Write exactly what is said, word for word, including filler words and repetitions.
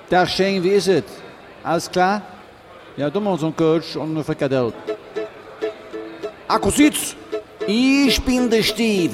Dag Shane, wie is het? Alles klar? Ja, doe maar ons een Coach und eine Frikadelle. Akkusiz! Ich bin der Steve